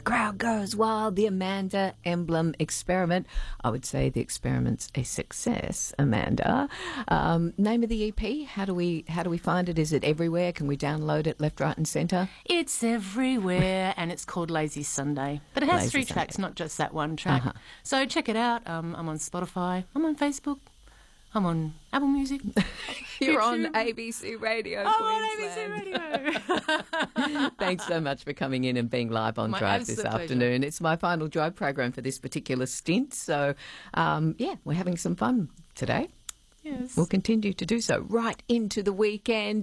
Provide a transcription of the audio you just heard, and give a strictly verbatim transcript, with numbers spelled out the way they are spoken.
crowd goes wild. The Amanda Emblem Experiment. I would say the experiment's a success, Amanda. Um, name of the E P. How do we how do we find it? Is it everywhere? Can we download it left, right, and centre? It's everywhere, and it's called Lazy Sunday. But it has Lazy three Sunday. tracks, not just that one track. Uh-huh. So check it out. Um, I'm on Spotify. I'm on Facebook. I'm on Apple Music. You're YouTube. on A B C Radio I'm on A B C Queensland. Radio. Thanks so much for coming in and being live on My Drive this absolute pleasure. afternoon. It's my final Drive program for this particular stint. So, um, yeah, we're having some fun today. Yes. We'll continue to do so right into the weekend.